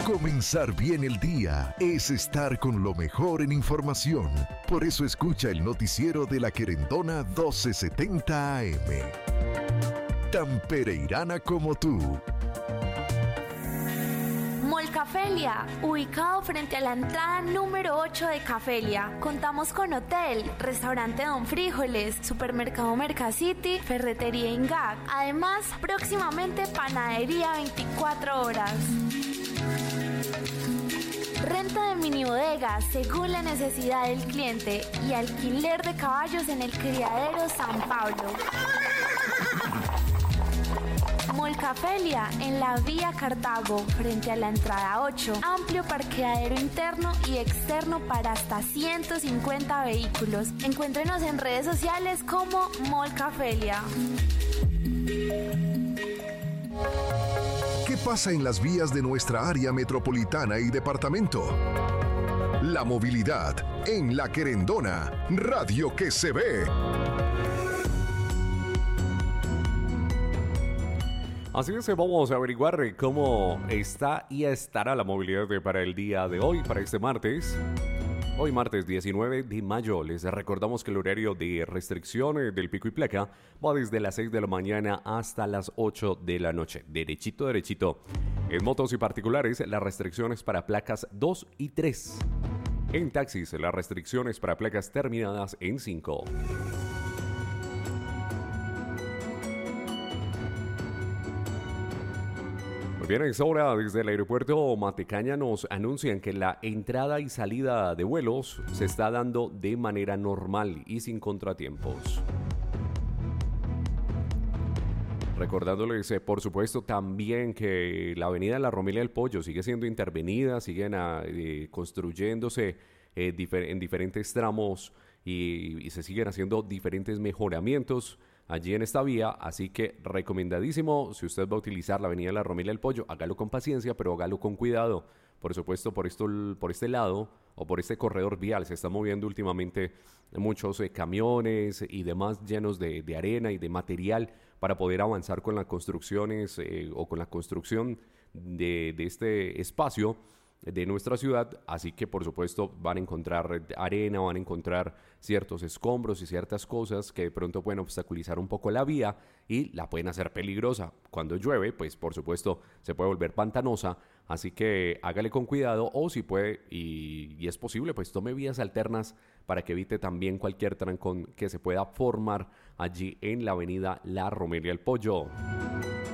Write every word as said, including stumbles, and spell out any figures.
Comenzar bien el día es estar con lo mejor en información. Por eso escucha el noticiero de La Querendona doce setenta A M. Tan pereirana como tú. Mall Cafelia, ubicado frente a la entrada número ocho de Cafelia. Contamos con hotel, restaurante Don Frijoles, supermercado Mercacity, ferretería Ingag. Además, próximamente panadería veinticuatro horas. Renta de mini bodegas según la necesidad del cliente y alquiler de caballos en el criadero San Pablo. Molcafelia en la vía Cartago frente a la entrada ocho. Amplio parqueadero interno y externo para hasta ciento cincuenta vehículos. Encuéntrenos en redes sociales como Molcafelia. ¿Qué pasa en las vías de nuestra área metropolitana y departamento? La movilidad en La Querendona, radio que se ve. Así es, vamos a averiguar cómo está y estará la movilidad para el día de hoy, para este martes. Hoy martes diecinueve de mayo, les recordamos que el horario de restricción del pico y placa va desde las seis de la mañana hasta las ocho de la noche. Derechito, derechito. En motos y particulares, las restricciones para placas dos y tres. En taxis, las restricciones para placas terminadas en cinco. Muy bien, a esta hora desde el aeropuerto Matecaña nos anuncian que la entrada y salida de vuelos se está dando de manera normal y sin contratiempos. Recordándoles, eh, por supuesto, también que la avenida La Romelia del Pollo sigue siendo intervenida, siguen a, eh, construyéndose eh, difer- en diferentes tramos y, y se siguen haciendo diferentes mejoramientos allí en esta vía, así que recomendadísimo, si usted va a utilizar la avenida La Romelia del Pollo, hágalo con paciencia, pero hágalo con cuidado. Por supuesto, por esto, por este lado o por este corredor vial se están moviendo últimamente muchos eh, camiones y demás llenos de, de arena y de material para poder avanzar con las construcciones eh, o con la construcción de, de este espacio de nuestra ciudad, así que por supuesto van a encontrar arena, van a encontrar ciertos escombros y ciertas cosas que de pronto pueden obstaculizar un poco la vía y la pueden hacer peligrosa. Cuando llueve, pues por supuesto se puede volver pantanosa, así que hágale con cuidado o si puede y, y es posible, pues tome vías alternas para que evite también cualquier trancón que se pueda formar allí en la avenida La Romelia del Pollo.